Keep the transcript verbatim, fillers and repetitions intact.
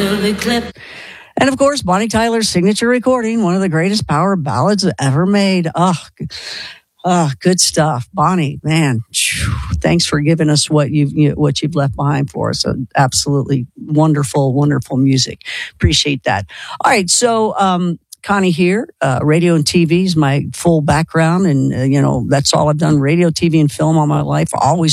And of course, Bonnie Tyler's signature recording, one of the greatest power ballads ever made. Oh, oh good stuff. Bonnie, man, thanks for giving us what you've, you know, what you've left behind for us. Uh, absolutely wonderful, wonderful music. Appreciate that. All right. So, um, Connie here, uh, radio and T V is my full background. And, uh, you know, that's all I've done, radio, T V, and film all my life. Always